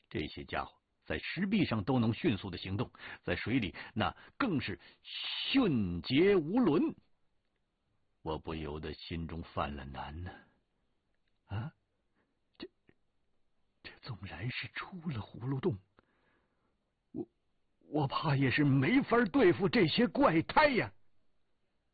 这些家伙在石壁上都能迅速的行动，在水里那更是迅捷无伦。我不由得心中犯了难呢。这纵然是出了葫芦洞，我怕也是没法对付这些怪胎呀。